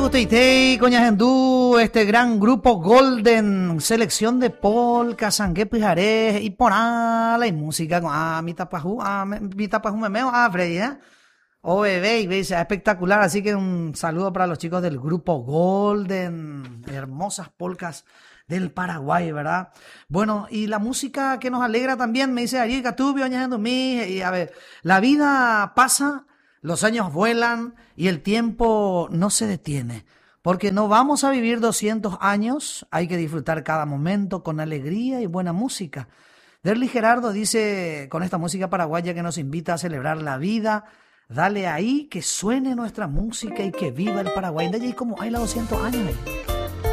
Teitei, Coña Gendú, este gran grupo Golden, selección de polka, sangue pijaré y ponala y música con mi tapajú memeo, Freddy, oh bebé, y veis, espectacular, así que un saludo para los chicos del grupo Golden, hermosas polcas del Paraguay, ¿verdad? Bueno, y la música que nos alegra también, me dice allí, Catubio, y a ver, la vida pasa, los años vuelan y el tiempo no se detiene, porque no vamos a vivir 200 años, hay que disfrutar cada momento con alegría y buena música. Derly Gerardo dice, con esta música paraguaya que nos invita a celebrar la vida, dale ahí que suene nuestra música y que viva el Paraguay. De allí como hay los 200 años.